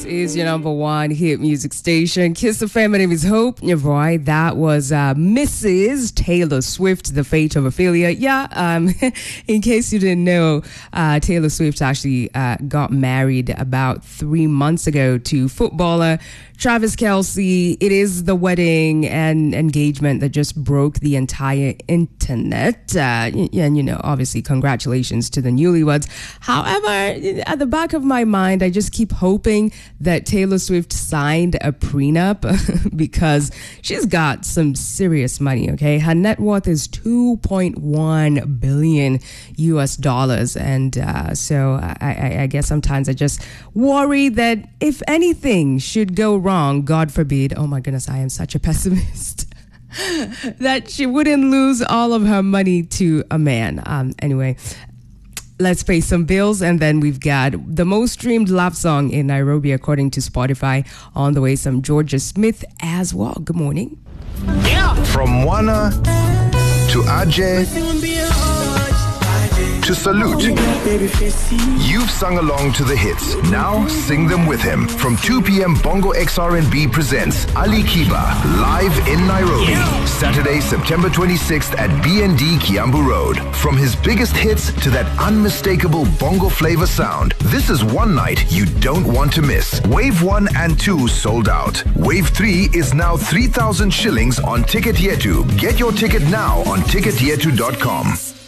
This is your number one hit music station, Kiss FM. My name is Hope. Right, that was Mrs. Taylor Swift, The Fate of Ophelia. Yeah, in case you didn't know, Taylor Swift actually got married about 3 months ago to footballer Travis Kelce. It is the wedding and engagement that just broke the entire internet. And, obviously, congratulations to the newlyweds. However, at the back of my mind, I just keep hoping that Taylor Swift signed a prenup because she's got some serious money, okay? Her net worth is $2.1 billion US. And so I guess sometimes I just worry that if anything should go wrong, God forbid, oh my goodness, I am such a pessimist, that she wouldn't lose all of her money to a man. Anyway, let's pay some bills, and then we've got the most streamed love song in Nairobi according to Spotify. On the way, some Georgia Smith as well. Good morning. Yeah. From Wana to Ajay to Salute, you've sung along to the hits. Now sing them with him. From 2 p.m, Bongo XR&B presents Ali Kiba live in Nairobi. Saturday, September 26th at B&D Kiambu Road. From his biggest hits to that unmistakable bongo flavor sound, this is one night you don't want to miss. Wave 1 and 2 sold out. Wave 3 is now 3,000 shillings on Ticket Yetu. Get your ticket now on ticketyetu.com.